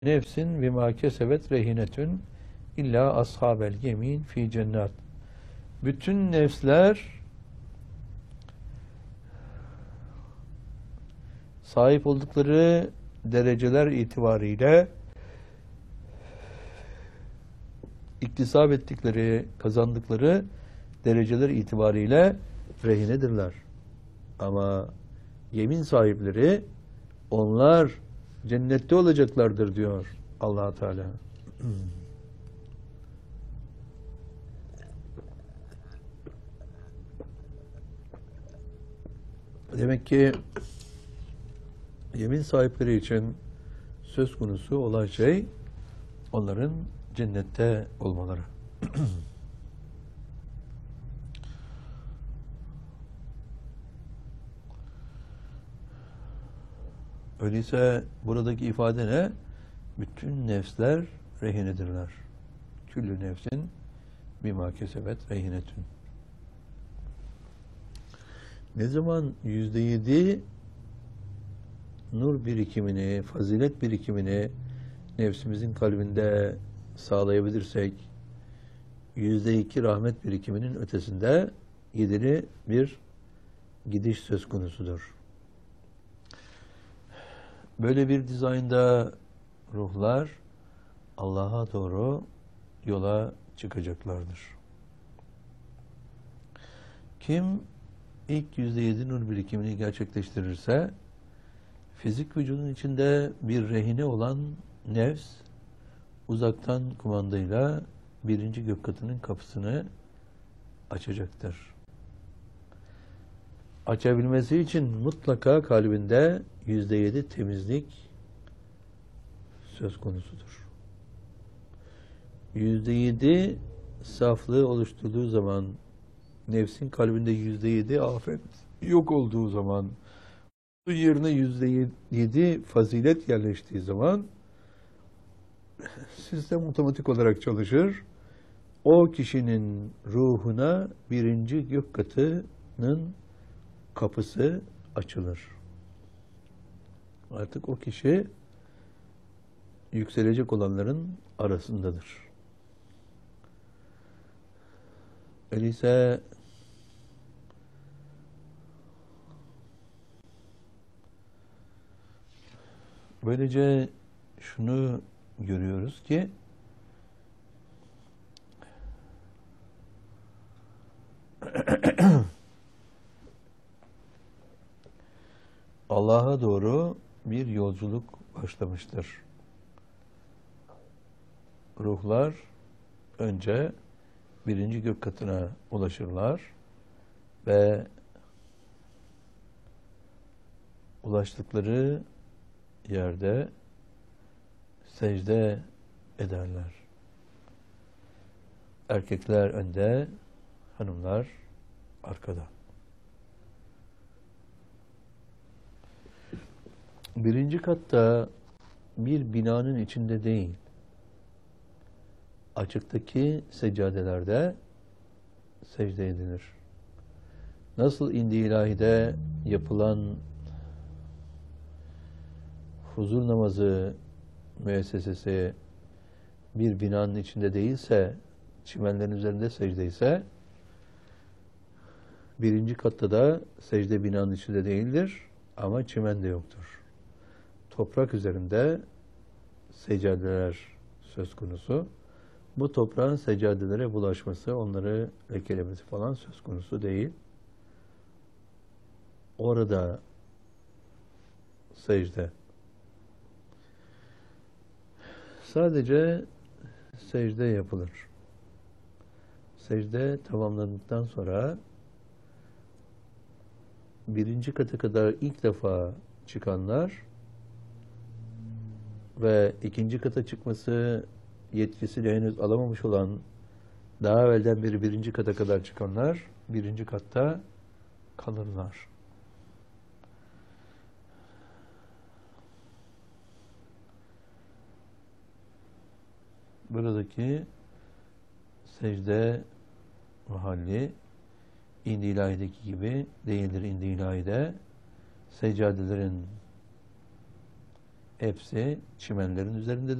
nefsin bima kesebet rehinetün illa ashabel yemin fi cennet. Bütün nefsler sahip oldukları dereceler itibariyle iktisap ettikleri, kazandıkları dereceler itibariyle rehinedirler. Ama yemin sahipleri onlar cennette olacaklardır diyor Allah Teala. Demek ki yemin sahipleri için söz konusu olan şey onların cennette olmaları. Öyleyse buradaki ifade ne? Bütün nefsler rehinedirler. Küllü nefsin bima kesebet rehinetün. Ne zaman %7 nur birikimini, fazilet birikimini nefsimizin kalbinde sağlayabilirsek, %2 rahmet birikiminin ötesinde gideri bir gidiş söz konusudur. Böyle bir dizaynda ruhlar Allah'a doğru yola çıkacaklardır. Kim ilk %7 nur birikimini gerçekleştirirse, fizik vücudun içinde bir rehine olan nefs, uzaktan kumandayla birinci gök katının kapısını açacaktır. Açabilmesi için mutlaka kalbinde %7 temizlik söz konusudur. %7 saflığı oluşturduğu zaman, nefsin kalbinde %7 afet yok olduğu zaman, bu yerine %7 fazilet yerleştiği zaman sistem otomatik olarak çalışır. O kişinin ruhuna birinci gök katının kapısı açılır. Artık o kişi yükselecek olanların arasındadır. Öyleyse böylece şunu görüyoruz ki Allah'a doğru bir yolculuk başlamıştır. Ruhlar önce birinci gök katına ulaşırlar ve ulaştıkları yerde secde ederler. Erkekler önde, hanımlar arkada. Birinci katta bir binanın içinde değil, açıktaki seccadelerde secde edilir. Nasıl indi ilahide yapılan huzur namazı müessesesi bir binanın içinde değilse, çimenlerin üzerinde secde ise, birinci katta da secde binanın içinde değildir ama çimen de yoktur. Toprak üzerinde seccadeler söz konusu. Bu toprağın seccadelere bulaşması, onları lekelemesi falan söz konusu değil. Orada secde. Sadece secde yapılır. Secde tamamlandıktan sonra birinci kata kadar ilk defa çıkanlar ve ikinci kata çıkması yetkisiyle henüz alamamış olan daha evvelden beri birinci kata kadar çıkanlar birinci katta kalırlar. Buradaki secde mahalli İndi ilahideki gibi değildir. İndi ilahide seccadelerin hepsi çimenlerin üzerindedir.